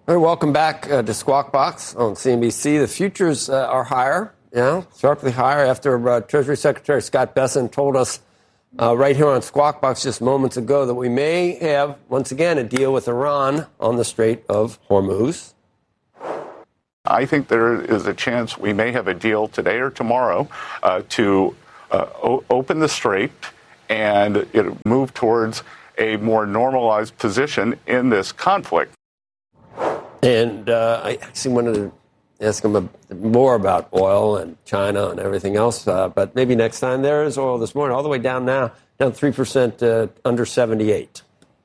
All right, welcome back to Squawk Box on CNBC. The futures are higher, sharply higher after Treasury Secretary Scott Bessent told us right here on Squawk Box just moments ago that we may have, once again, a deal with Iran on the Strait of Hormuz. I think there is a chance we may have a deal today or tomorrow to open the strait and move towards a more normalized position in this conflict. And I actually wanted to ask him more about oil and China and everything else, but maybe next time. There is oil this morning, all the way down now, down 3%, under 78.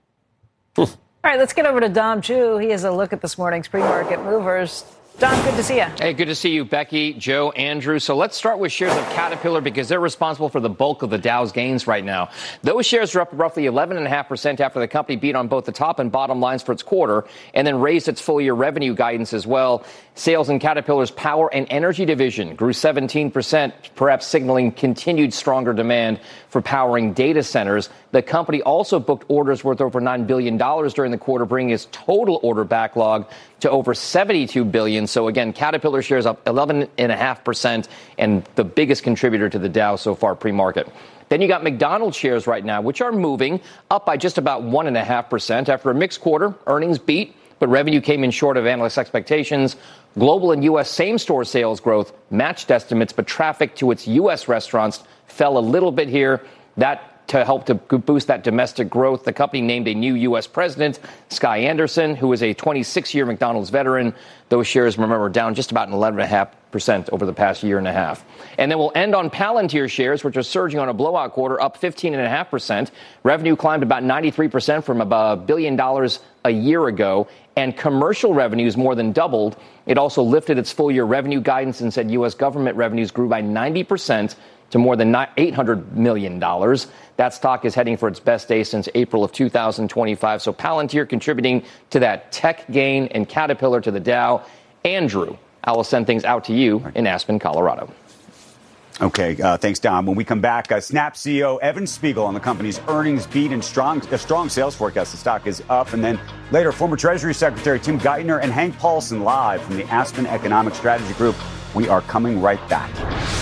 All right, let's get over to Dom Chu. He has a look at this morning's pre-market movers. Don, good to see you. Hey, good to see you, Becky, Joe, Andrew. So let's start with shares of Caterpillar because they're responsible for the bulk of the Dow's gains right now. Those shares are up roughly 11.5% after the company beat on both the top and bottom lines for its quarter and then raised its full-year revenue guidance as well. Sales in Caterpillar's power and energy division grew 17%, perhaps signaling continued stronger demand for powering data centers. The company also booked orders worth over $9 billion during the quarter, bringing its total order backlog to over $72 billion. So again, Caterpillar shares up 11.5% and the biggest contributor to the Dow so far pre-market. Then you got McDonald's shares right now, which are moving up by just about 1.5% after a mixed quarter. Earnings beat, but revenue came in short of analyst expectations. Global and U.S. same-store sales growth matched estimates, but traffic to its U.S. restaurants fell a little bit here. That to help to boost that domestic growth, the company named a new U.S. president, Sky Anderson, who is a 26-year McDonald's veteran. Those shares, remember, down just about 11.5% over the past year and a half. And then we'll end on Palantir shares, which are surging on a blowout quarter, up 15.5%. Revenue climbed about 93% from about $1 billion a year ago, and commercial revenues more than doubled. It also lifted its full-year revenue guidance and said U.S. government revenues grew by 90% to more than $800 million. That stock is heading for its best day since April of 2025. So Palantir contributing to that tech gain and Caterpillar to the Dow. Andrew, I will send things out to you in Aspen, Colorado. Okay, thanks, Dom. When we come back, Snap CEO Evan Spiegel on the company's earnings beat and a strong sales forecast. The stock is up. And then later, former Treasury Secretary Tim Geithner and Hank Paulson live from the Aspen Economic Strategy Group. We are coming right back.